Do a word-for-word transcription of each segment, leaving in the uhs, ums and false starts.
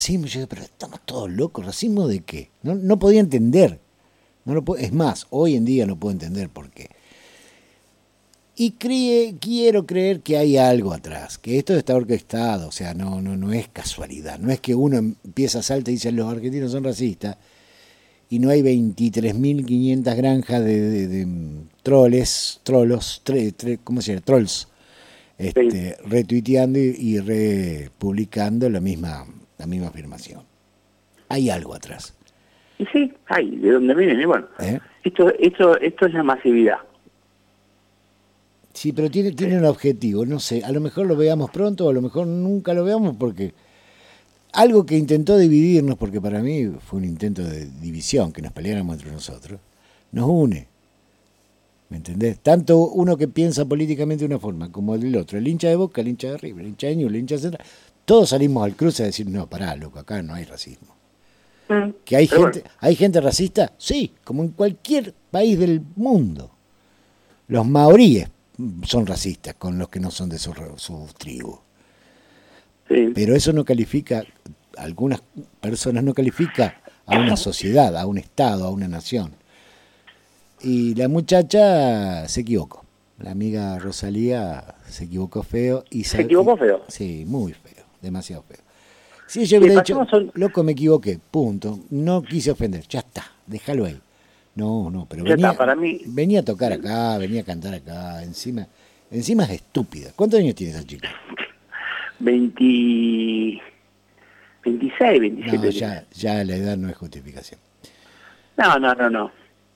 racismo. Yo digo, pero estamos todos locos, ¿racismo de qué? No, no podía entender. No lo puedo, es más, hoy en día no puedo entender por qué. Y cree, quiero creer que hay algo atrás, que esto está orquestado, o sea, no, no, no es casualidad. No es que uno empieza a saltar y dice los argentinos son racistas y no hay veintitrés mil quinientas granjas de, de, de troles, trolos, tre, tre, ¿cómo se llama? Trolls, este, sí. retuiteando y, y republicando la misma, la misma afirmación. Hay algo atrás. Y sí, hay, de dónde vienen, y bueno, ¿Eh? esto, esto, esto es la masividad. Sí, pero tiene, tiene un objetivo, no sé, a lo mejor lo veamos pronto, o a lo mejor nunca lo veamos, porque algo que intentó dividirnos, porque para mí fue un intento de división, que nos peleáramos entre nosotros, nos une. ¿Me entendés? Tanto uno que piensa políticamente de una forma, como el otro, el hincha de Boca, el hincha de River, el hincha de Newell's, el hincha de Central, todos salimos al cruce a decir, no, pará, loco, acá no hay racismo. Mm, ¿Que hay gente, bueno. hay gente racista? Sí, como en cualquier país del mundo. Los maoríes son racistas con los que no son de su, su tribu. Sí. Pero eso no califica, algunas personas no califica a una sociedad, a un estado, a una nación. Y la muchacha se equivocó. La amiga Rosalía se equivocó feo. y ¿Se equivocó feo? Sí, muy feo, demasiado feo. Si ella hubiera dicho, son... loco, me equivoqué, punto. No quise ofender, ya está, déjalo ahí. No, no, pero venía, está, para mí... venía a tocar acá, venía a cantar acá, encima encima es estúpida. ¿Cuántos años tiene esa chica? veinte, veintiséis, veintisiete. No, ya, ya la edad no es justificación. No, no, no, no.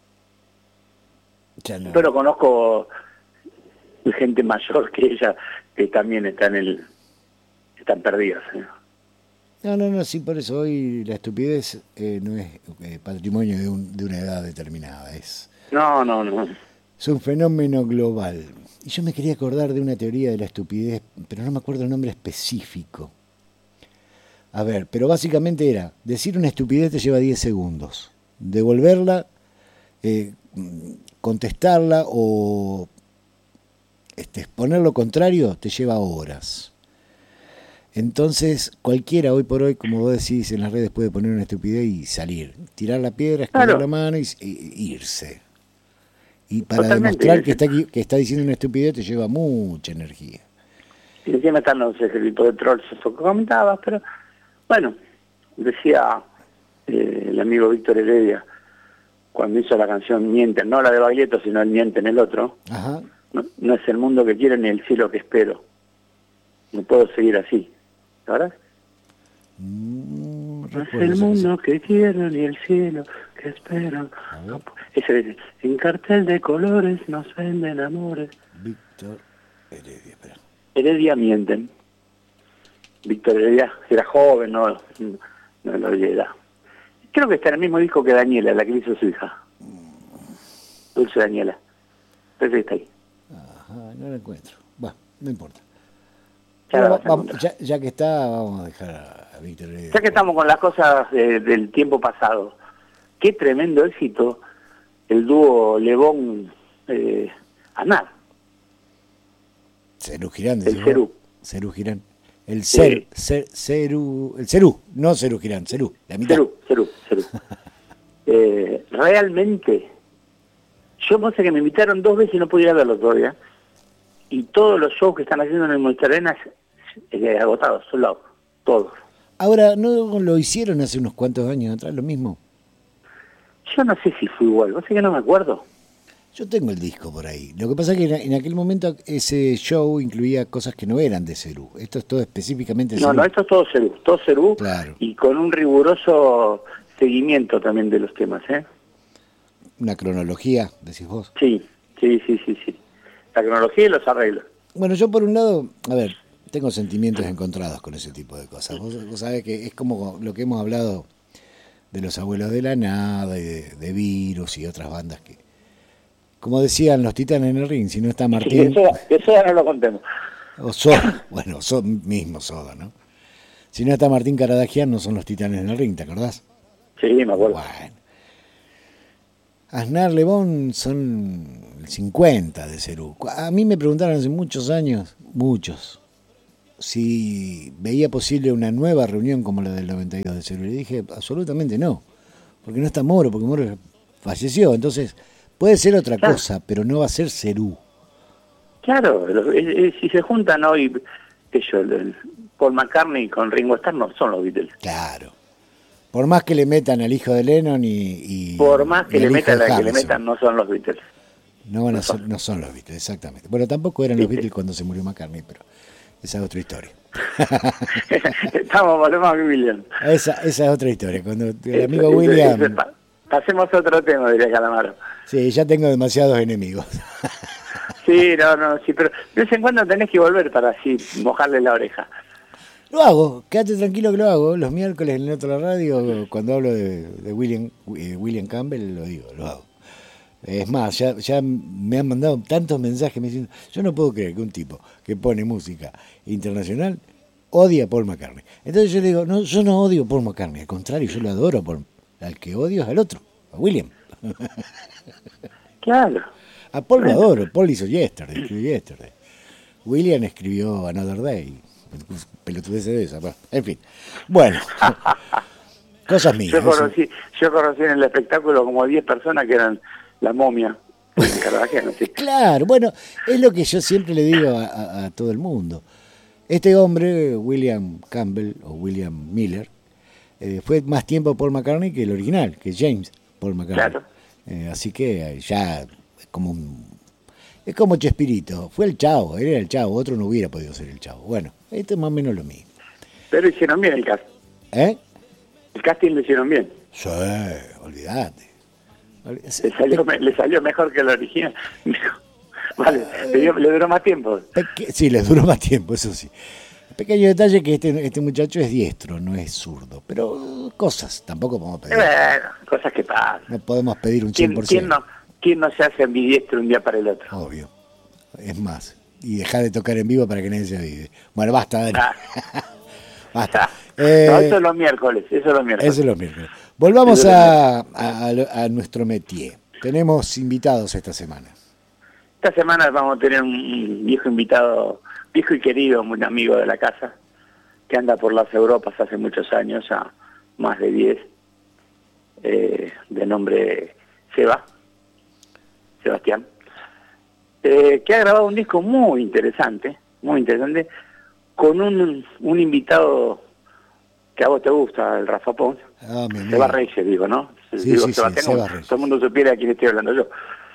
Ya no. Pero conozco gente mayor que ella que también está en el, están perdidas. ¿eh? No, no, no, sí, por eso hoy la estupidez eh, no es eh, patrimonio de, un, de una edad determinada, es... No, no, no. Es un fenómeno global. Y yo me quería acordar de una teoría de la estupidez, pero no me acuerdo el nombre específico. A ver, pero básicamente era, decir una estupidez te lleva diez segundos. Devolverla, eh, contestarla o este, exponer lo contrario te lleva horas. Entonces, cualquiera hoy por hoy, como vos decís, en las redes puede poner una estupidez y salir. Tirar la piedra, esconder claro. la mano y, y irse. Y para Totalmente. demostrar que está, que está diciendo una estupidez te lleva mucha energía. Y encima están los ejércitos de trolls, eso que comentabas, pero bueno, decía eh, el amigo Víctor Heredia, cuando hizo la canción Mienten, no la de Baglietto, sino el Mienten el otro, Ajá. No, no es el mundo que quiero ni el cielo que espero. No puedo seguir así. ¿Verdad? Mm, no es el mundo que quiero ni el cielo que espero. No, ese, en cartel de colores nos venden amores. Víctor Heredia, espera. Heredia Mienten. Víctor Heredia era joven, no, no lo llega. Creo que está en el mismo disco que Daniela, la que hizo su hija. Dulce Daniela. Parece que está ahí. Ajá, no lo encuentro. Bueno, no importa. Ya, Bueno, vamos, ya, ya que está, vamos a dejar a, a Víctor Heredia. Ya que estamos con las cosas de, del tiempo pasado, qué tremendo éxito el dúo Lebón eh, Aznar. Cerú Girán, el Cerú. Cerú Girán. El Cer, cer, Cerú, el Cerú, no Cerú Girán, Cerú, la mitad. Cerú, Cerú, Cerú. eh, realmente, yo pensé que me invitaron dos veces y no podía verlo todavía. Y todos los shows que están haciendo en el Movistar Arena eh, agotados, sold todos. Ahora, ¿no lo hicieron hace unos cuantos años atrás, lo mismo? Yo no sé si fue igual, no sé que no me acuerdo. Yo tengo el disco por ahí. Lo que pasa es que en aquel momento ese show incluía cosas que no eran de Cerú. Esto es todo específicamente Cerú. No, no, esto es todo Cerú, todo Cerú. Claro. Y con un riguroso seguimiento también de los temas, ¿eh? Una cronología, decís vos. Sí, sí, sí, sí, sí. La cronología y los arreglos. Bueno, yo por un lado, a ver, tengo sentimientos encontrados con ese tipo de cosas. Vos, vos sabés que es como lo que hemos hablado de los Abuelos de la Nada y de, de Virus y otras bandas que, como decían los Titanes en el Ring, si no está Martín... Sí, eso, eso ya no lo contemos. O Soda, bueno, son mismo Soda, ¿no? Si no está Martín Caradagian, no son los Titanes en el Ring, ¿te acordás? Sí, me acuerdo. Bueno. Aznar, Lebón son el cincuenta de Cerú. A mí me preguntaron hace muchos años, muchos, si veía posible una nueva reunión como la del noventa y dos de Cerú. Le dije, absolutamente no, porque no está Moro, porque Moro falleció, entonces puede ser otra claro. cosa, pero no va a ser Cerú. Claro, si se juntan hoy, que yo, Paul McCartney con Ringo Starr no son los Beatles. Claro. Por más que le metan al hijo de Lennon y... y Por más que le metan la que le metan, no son los Beatles. No, van a no, ser, son. no son los Beatles, exactamente. Bueno, tampoco eran los Beatles cuando se murió McCartney, pero esa es otra historia. Estamos volvemos a William. Esa, esa es otra historia. Cuando el eso, amigo eso, William... Eso, pa, pasemos a otro tema, diría Calamaro. Sí, ya tengo demasiados enemigos. Sí, no, no, sí, pero de vez en cuando tenés que volver para así mojarle la oreja. Lo hago, quédate tranquilo que lo hago. Los miércoles en otra radio, cuando hablo de, de William, eh, William Campbell, lo digo, lo hago. Es más, ya, ya me han mandado tantos mensajes me diciendo, yo no puedo creer que un tipo que pone música internacional odia a Paul McCartney. Entonces yo le digo, no, yo no odio a Paul McCartney, al contrario, yo lo adoro. Por, al que odio es al otro, a William. Claro. A Paul lo adoro, Paul hizo Yesterday, escribió Yesterday. William escribió Another Day, pelotudez de esa, en fin. Bueno, cosas mías. Yo conocí, yo conocí en el espectáculo como diez personas que eran la momia. ¿Sí? Claro, bueno, es lo que yo siempre le digo a, a, a todo el mundo. Este hombre, William Campbell o William Miller, eh, fue más tiempo Paul McCartney que el original, que James Paul McCartney. Claro. Eh, así que ya es como un, es como Chespirito, fue el Chavo, él era el Chavo, otro no hubiera podido ser el Chavo. Bueno, esto es más o menos lo mismo. Pero hicieron bien el casting. ¿Eh? El casting lo hicieron bien. Sí, olvídate. Le salió, le salió mejor que el original. Vale, le, dio, le duró más tiempo. Peque- sí, le duró más tiempo, eso sí. Pequeño detalle que este, este muchacho es diestro, no es zurdo. Pero uh, cosas, tampoco podemos pedir. Bueno, cosas que pasan. No podemos pedir un cien por ciento. ciento. ¿Quién, quién, no, ¿Quién no se hace ambidiestro un día para el otro? Obvio. Es más, y dejar de tocar en vivo para que nadie se avide. Bueno, basta, Dani. Ah. Basta. Eh, no, eso es los miércoles, eso es los miércoles. Eso es los miércoles. Volvamos a, a, a nuestro métier. Tenemos invitados esta semana. Esta semana vamos a tener un viejo invitado, viejo y querido, muy amigo de la casa, que anda por las Europas hace muchos años, ya más de diez, eh, de nombre Seba, Sebastián, eh, que ha grabado un disco muy interesante, muy interesante, con un, un invitado que a vos te gusta, el Rafa Pons, ah, Seba Reyes, digo, ¿no? Sí, digo, sí, Sebastián, sí, Seba Reyes. Todo el mundo supiera a quién estoy hablando yo.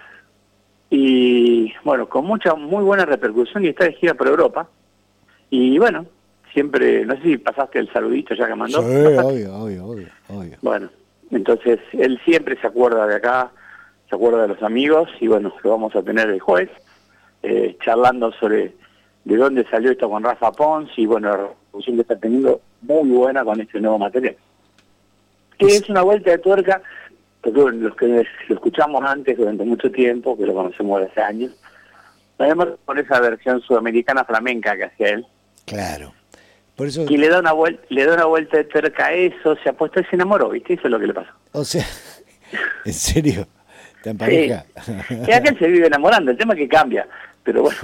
Y bueno, con mucha, muy buena repercusión y está de gira por Europa. Y bueno, siempre, no sé si pasaste el saludito ya que mandó. Sí, obvio, obvio, obvio, obvio. Bueno, entonces él siempre se acuerda de acá, se acuerda de los amigos y bueno, lo vamos a tener el jueves, eh, charlando sobre de dónde salió esto con Rafa Pons y bueno, la repercusión que está teniendo muy buena con este nuevo material. Que es una vuelta de tuerca, porque los que lo escuchamos antes durante mucho tiempo, que lo conocemos desde hace años, además con esa versión sudamericana flamenca que hacía él. Claro. Por eso... Y le da una vuelta, le da una vuelta de tuerca a eso, se apostó y se enamoró, ¿viste? Eso es lo que le pasó. O sea, ¿en serio? ¿Te empareja? Sí. Es aquel se vive enamorando, el tema es que cambia, pero bueno.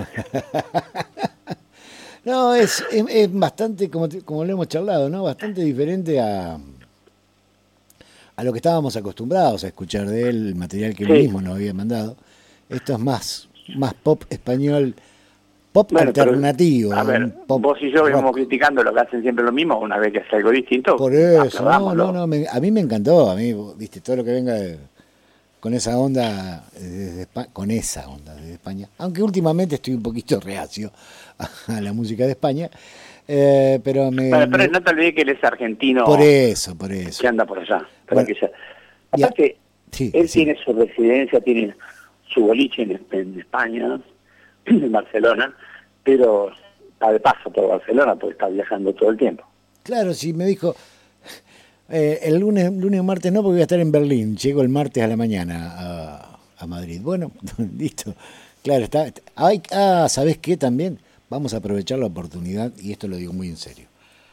No, es, es, es bastante, como, como lo hemos charlado, ¿no? Bastante diferente a, a lo que estábamos acostumbrados a escuchar de él, el material que él sí. mismo nos había mandado. Esto es más, más pop español, pop bueno, alternativo. Pero, a ver, pop vos y yo venimos criticando lo que hacen siempre lo mismo, una vez que hace algo distinto. Por eso, no, no, no, me, a mí me encantó, a mí, viste, todo lo que venga de, con esa onda desde España, con esa onda desde España, aunque últimamente estoy un poquito reacio a, a la música de España, eh, pero me... Bueno, pero no te olvides que él es argentino. Por eso, por eso. Que anda por allá. Bueno, que ya, aparte, sí, él sí. tiene su residencia, tiene su boliche en, en España, en Barcelona, pero está de paso por Barcelona porque está viajando todo el tiempo. Claro, sí, me dijo, eh, el lunes, lunes o martes no, porque voy a estar en Berlín, llego el martes a la mañana a, a Madrid. Bueno, listo, claro, está, hay, ah, ¿sabés qué también? Vamos a aprovechar la oportunidad, y esto lo digo muy en serio,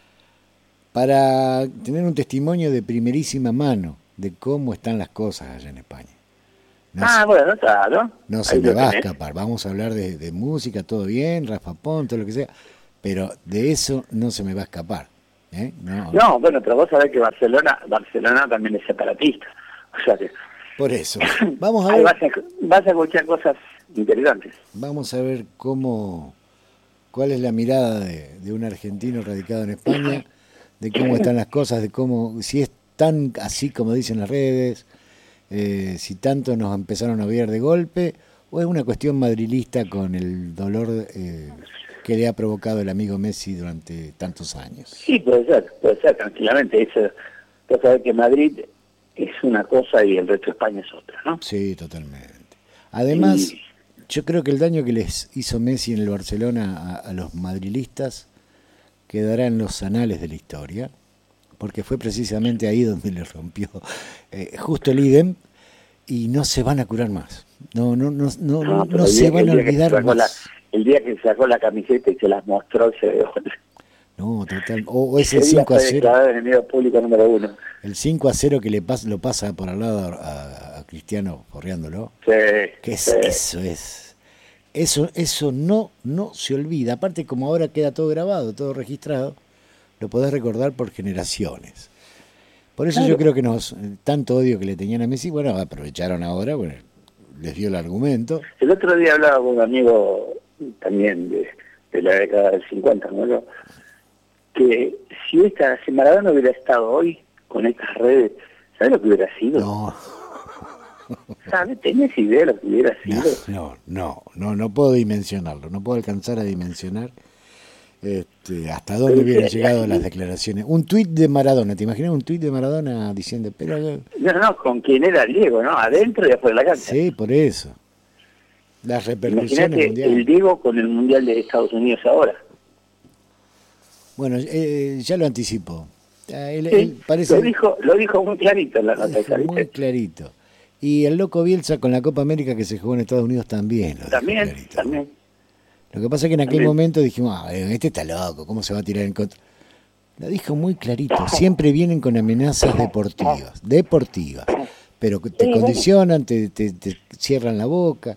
para tener un testimonio de primerísima mano de cómo están las cosas allá en España. No ah, se, bueno, claro. No se me va a escapar. Vamos a hablar de, de música, todo bien, Rafa Pons, todo lo que sea. pero de eso no se me va a escapar. ¿eh? No, no, bueno, pero vos sabés que Barcelona Barcelona también es separatista. O sea que... Por eso. Vamos a ver. ver. Vas a, vas a escuchar cosas interesantes. Vamos a ver cómo, cuál es la mirada de, de un argentino radicado en España, de cómo están las cosas, de cómo, si es tan así como dicen las redes, eh, si tanto nos empezaron a odiar de golpe, o es una cuestión madrilista con el dolor eh, que le ha provocado el amigo Messi durante tantos años. Sí, puede ser, puede ser, tranquilamente. Eso, vos sabés que Madrid es una cosa y el resto de España es otra, ¿no? Sí, totalmente. Además, y... yo creo que el daño que les hizo Messi en el Barcelona a, a los madrilistas quedará en los anales de la historia, porque fue precisamente ahí donde le rompió eh, justo el idem, y no se van a curar más. No, no, no, no, no, no se van a olvidar más. La, el día que sacó la camiseta y se las mostró, se... No, total. O, o ese cinco a cero. Enemigo público número uno. El cinco a cero que le pasa, lo pasa por al lado a, a Cristiano corriéndolo. Sí. Que es, sí. Eso es. Eso, eso no, no se olvida. Aparte, como ahora queda todo grabado, todo registrado, lo podés recordar por generaciones. Por eso claro. Yo creo que nos, tanto odio que le tenían a Messi, bueno, aprovecharon ahora, bueno, les dio el argumento. El otro día hablaba con un amigo también de, de la década del cincuenta, ¿no? Que si esta, si Maradona hubiera estado hoy con estas redes, ¿sabes lo que hubiera sido? No. ¿Sabes? ¿Tenés idea de lo que hubiera sido? No, no, no, no, no puedo dimensionarlo, no puedo alcanzar a dimensionar este, hasta dónde pero hubieran llegado las declaraciones. Un tuit de Maradona, ¿te imaginas un tuit de Maradona diciendo, pero... No, no, con quién era Diego, ¿no? Adentro y afuera de la cancha. Sí, por eso. Las repercusiones Imagínate mundiales. El Diego con el Mundial de Estados Unidos ahora. Bueno, eh, ya lo anticipó. Él, sí, él parece, lo dijo, lo dijo muy clarito en la nota. Muy clarito. Y el loco Bielsa con la Copa América que se jugó en Estados Unidos también. Lo también, dijo clarito. también. Lo que pasa es que en aquel también. momento dijimos, ah, este está loco, ¿cómo se va a tirar en contra? Lo dijo muy clarito. Siempre vienen con amenazas deportivas, deportivas, pero te condicionan, te, te, te cierran la boca,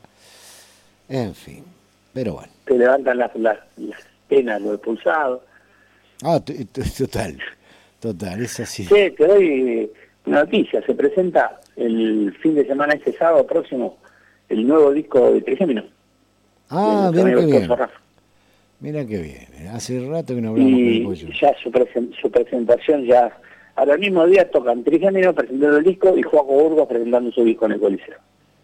en fin. Pero bueno. Te levantan las, las, las penas, los expulsados. Ah, total, total, es así. Sí, te doy una noticia, se presenta el fin de semana, este sábado próximo, el nuevo disco de Trigémino. Ah, mira qué bien. Mira qué bien, hace rato que no hablamos con el pollo. Y ya su, presen su presentación ya, al mismo día tocan Trigémino presentando el disco y Juaco Burgos presentando su disco en el Coliseo.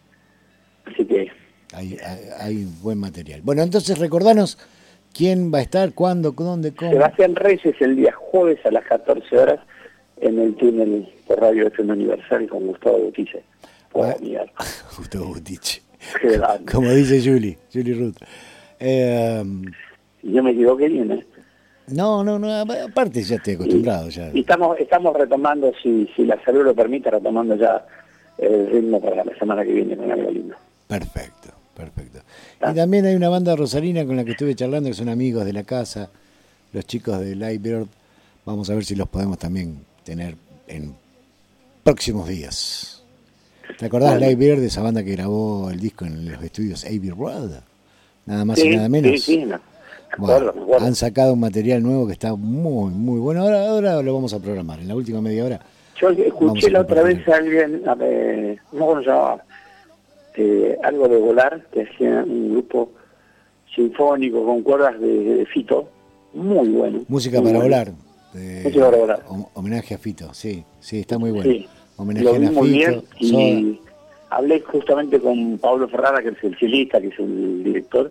Así que... Hay, hay, hay buen material. Bueno, entonces recordanos quién va a estar, cuándo, dónde, cómo. Sebastián Reyes el día jueves a las catorce horas en el túnel por Radio F M Universal con Gustavo Butiche. Ah, Gustavo Butiche. Como dice Julie, Julie Ruth. Eh, Yo me equivoqué bien, ¿eh? No, no, no, aparte ya estoy acostumbrado. Y, ya. y estamos estamos retomando, si, si la salud lo permite, retomando ya el ritmo para la semana que viene con algo lindo. Perfecto. Perfecto. Y también hay una banda rosarina con la que estuve charlando, que son amigos de la casa, los chicos de Lightbird. Vamos a ver si los podemos también tener en próximos días. ¿Te acordás, bueno. Lightbird, de esa banda que grabó el disco en los estudios Abbey Road? Nada más sí, y nada menos. Sí, sí, no. Bueno, acuerdo, acuerdo. Han sacado un material nuevo que está muy, muy bueno. Ahora, ahora lo vamos a programar, en la última media hora. Yo escuché la otra vez a alguien, a ver, ¿cómo se llamaba? Eh, algo de volar, que hacía un grupo sinfónico con cuerdas de, de Fito, muy bueno. Música muy para bueno. volar. De, Música para volar. Homenaje a Fito, sí, sí, está muy bueno. Sí, homenaje lo vi a muy Fito. bien y Soda. Hablé justamente con Pablo Ferrara, que es el chelista, que es el director,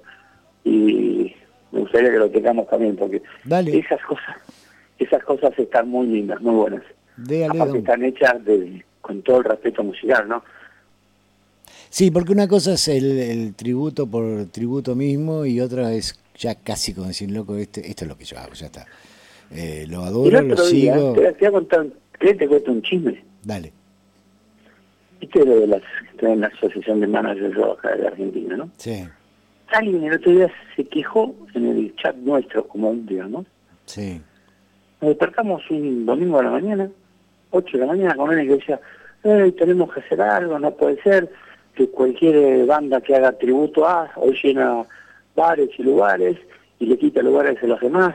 y me gustaría que lo tengamos también, porque Dale. esas cosas esas cosas están muy lindas, muy buenas. Dale, Aparte don. están hechas de, con todo el respeto musical, ¿no? Sí, porque una cosa es el, el tributo por tributo mismo y otra es ya casi como decir, loco, este, esto es lo que yo hago, ya está. Eh, lo adoro, el otro lo día, sigo. Te, te voy a contar, ¿querés te cuento un chisme? Dale. Viste lo de las, de la asociación de managers acá de Argentina, ¿no? Sí. Alguien el otro día se quejó en el chat nuestro, como digamos. Sí. Nos despertamos un domingo a la mañana, ocho de la mañana, con alguien que decía, hey, tenemos que hacer algo, no puede ser que cualquier banda que haga tributo a hoy llena bares y lugares y le quita lugares a los demás.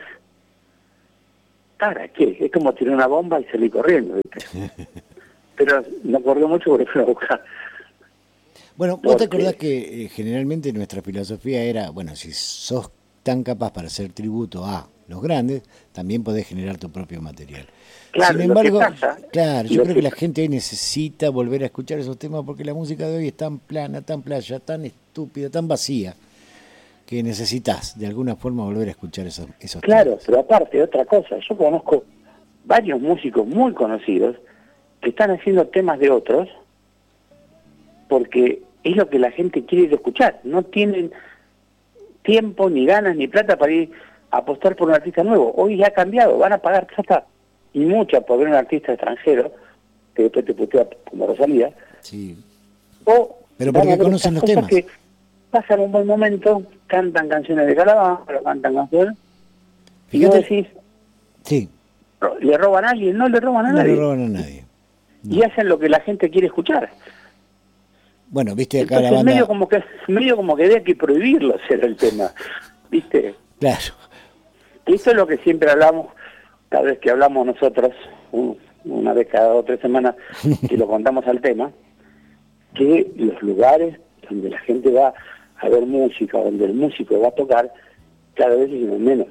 ¿Para qué? Es como tirar una bomba y salir corriendo, ¿viste? Pero no corrió mucho porque fue a buscar. Bueno, ¿vos te acordás que eh, generalmente nuestra filosofía era, bueno, si sos tan capaz para hacer tributo a los grandes, también podés generar tu propio material? Claro, Sin embargo, lo que pasa, claro, yo lo creo que que- la gente hoy necesita volver a escuchar esos temas porque la música de hoy es tan plana, tan playa, tan estúpida, tan vacía, que necesitas de alguna forma volver a escuchar esos, esos Claro, temas. pero aparte, otra cosa, yo conozco varios músicos muy conocidos que están haciendo temas de otros porque es lo que la gente quiere ir a escuchar. No tienen tiempo, ni ganas, ni plata para ir a apostar por un artista nuevo. Hoy ya ha cambiado, van a pagar plata y mucha por ver un artista extranjero, que después te putea como Rosalía, Sí. o Pero van porque a ver conocen estas los cosas temas. que pasan un buen momento, cantan canciones de Calabaza, cantan canciones, y vos Fíjate, decís, sí, ¿le roban a alguien? No le roban a no nadie. le roban a nadie. Y hacen lo que la gente quiere escuchar. Bueno, viste acá la Entonces banda... medio como que medio como que había que prohibirlo hacer el tema, ¿viste? Claro, Y esto es lo que siempre hablamos, cada vez que hablamos nosotros, un- una vez cada dos o tres semanas que lo contamos al tema, que los lugares donde la gente va a ver música, donde el músico va a tocar, cada vez es menos.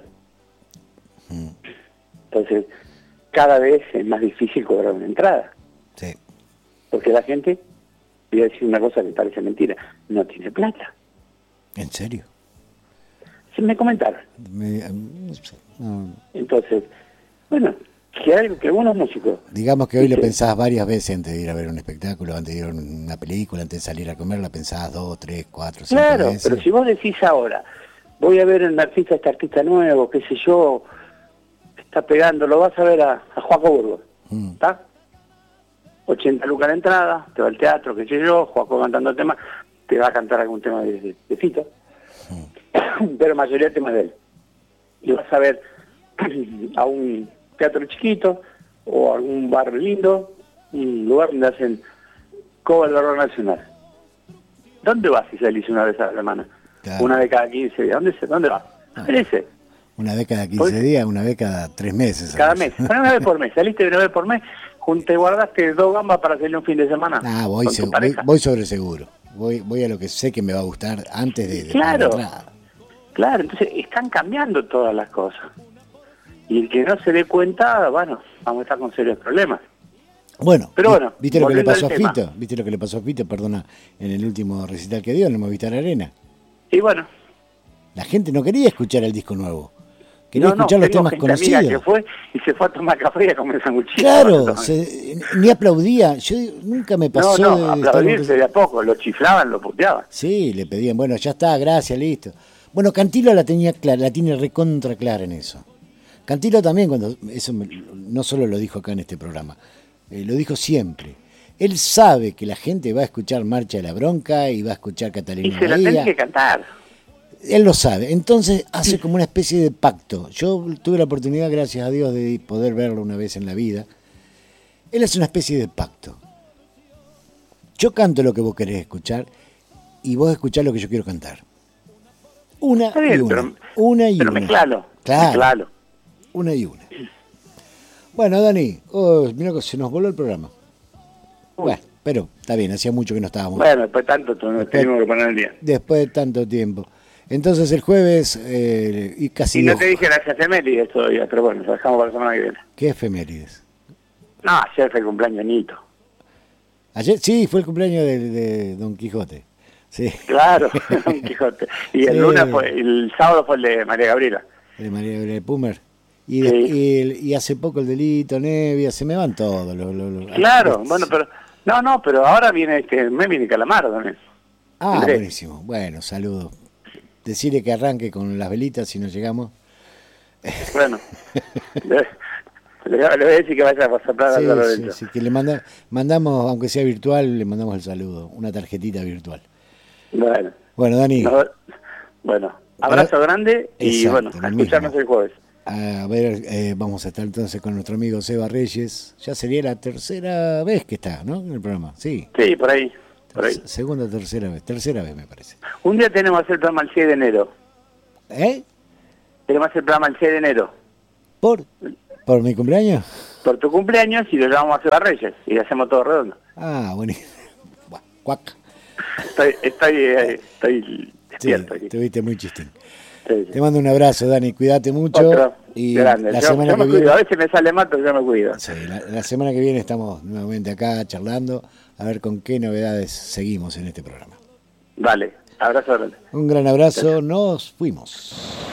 Entonces, cada vez es más difícil cobrar una entrada, sí. porque la gente, voy a decir una cosa que parece mentira, no tiene plata. ¿En serio? Se me comentaron. Me- no sé, no. Entonces, bueno, que hay que algunos músicos, Digamos que hoy lo ¿viste? pensás varias veces antes de ir a ver un espectáculo, antes de ir a una película, antes de salir a comer, la pensás dos, tres, cuatro, cinco Claro, veces. pero si vos decís ahora, voy a ver un artista, este artista nuevo, qué sé yo, está pegando, lo vas a ver a, a Joaco Burgos, Mm. ¿está? ochenta lucas la entrada, te va al teatro, qué sé yo, Joaco cantando el tema, te va a cantar algún tema de, de, de Fito, pero mayoría temas de él. Y vas a ver a un teatro chiquito o a algún bar lindo, un lugar donde hacen cover de rock nacional. ¿Dónde vas si salís una vez a la semana? Claro. Una vez cada quince días. ¿Dónde, se, dónde vas? Ah. En ese. Una vez cada quince Pues- días, una vez cada tres meses. Cada ¿sabes? mes. Bueno, una vez por mes. Saliste una vez por mes, junte y guardaste dos gambas para hacerle un fin de semana. Ah, voy, con tu seg- voy, pareja. voy sobre seguro. Voy, voy a lo que sé que me va a gustar antes de, de pagar la Claro. entrada. Claro, entonces están cambiando todas las cosas. Y el que no se dé cuenta, bueno, vamos a estar con serios problemas. Bueno, Pero vi- bueno, ¿viste lo que le volviendo pasó a al tema. Fito? ¿Viste lo que le pasó a Fito, perdona, en el último recital que dio en el Movistar Arena? Y bueno, La gente no quería escuchar el disco nuevo. Quería no, no, escuchar los tengo temas gente amiga conocidos. que fue y se fue a tomar café y a comer sanguchitos. Claro, se- ni aplaudía. Yo digo, nunca me No, pasó no, de- de estar aplaudirse en- de a poco, lo chiflaban, lo puteaban. Sí, le pedían, bueno, ya está, gracias, listo. Bueno, Cantilo la tenía clara, la tiene recontra clara en eso. Cantilo también, cuando eso me- no solo lo dijo acá en este programa, eh, lo dijo siempre. Él sabe que la gente va a escuchar Marcha de la Bronca y va a escuchar Y Catalina se la Bahía. tenía que cantar. Él lo sabe, entonces hace como una especie de pacto. Yo tuve la oportunidad, gracias a Dios, de poder verlo una vez en la vida. Él hace una especie de pacto. Yo canto lo que vos querés escuchar y vos escuchás lo que yo quiero cantar. Una Está bien, y una. pero- una y Pero una. mezclalo, Claro, mezclalo. una y una. Bueno, Dani, oh, mira que se nos voló el programa. Uy. Bueno, pero está bien, hacía mucho que no estábamos. Bueno, después tanto tu- nos tenemos que poner el día. Después de tanto tiempo. Entonces el jueves eh, y casi... Y no dos- te dije las efemérides todavía, pero bueno, lo dejamos para la semana que viene. ¿Qué efemérides? No, ayer fue el cumpleaños de Nito. Ayer, sí, fue el cumpleaños de, de Don Quijote. Sí, Claro, Don Quijote. Y el Sí. lunes fue, el sábado fue el de María Gabriela. de María Gabriela Pumer. Y, de- Sí. y, el- y hace poco el delito, Nevia, se me van todos los... los- los- Claro, los- bueno, pero... No, no, pero ahora viene este, me viene Calamaro también. Ah, Andrés. buenísimo. Bueno, saludos. Decirle que arranque con las velitas si no llegamos. Bueno, le, le- le voy a decir que vaya a soplar Sí, al lado sí, dentro. sí, que le manda, mandamos, aunque sea virtual, le mandamos el saludo, una tarjetita virtual. Bueno, Bueno, Dani, no- bueno, abrazo grande y Exacto, bueno, lo a escucharnos mismo. el jueves. a ver, eh, vamos a estar entonces con nuestro amigo Seba Reyes. Ya sería la tercera vez que está, ¿no? En el programa, sí. Sí, por ahí, por ahí. Se- Segunda, tercera vez, tercera vez me parece. Un día tenemos que hacer el programa el seis de enero. ¿Eh? Queremos hacer el programa el seis de enero. ¿Por? ¿Por mi cumpleaños? Por tu cumpleaños y lo llevamos a Ciudad Reyes y lo hacemos todo redondo. Ah, buenísimo. Cuac. Estoy, estoy, eh, estoy despierto. Sí, te viste muy chistín. Sí, sí. Te mando un abrazo, Dani, cuídate mucho. Otro, y grande. la yo, semana yo me que cuido. viene, A veces me sale mal, pero yo me cuido. sí, la, la semana que viene estamos nuevamente acá charlando, a ver con qué novedades seguimos en este programa. Vale, abrazo grande. Un gran abrazo, nos fuimos.